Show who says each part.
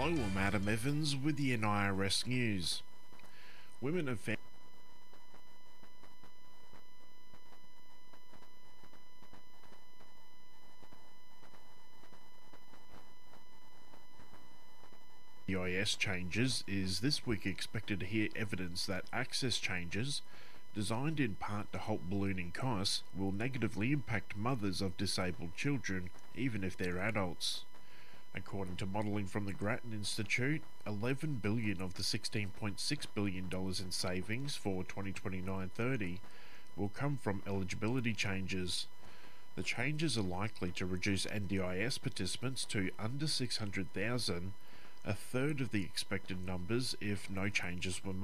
Speaker 1: Hello, I'm Adam Evans with the NIRS News. Women have found EIS changes is this week expected to hear evidence that access changes, designed in part to halt ballooning costs, will negatively impact mothers of disabled children, even if they're adults. According to modelling from the Grattan Institute, $11 billion of the $16.6 billion in savings for 2029-30 will come from eligibility changes. The changes are likely to reduce NDIS participants to under 600,000, a third of the expected numbers if no changes were made.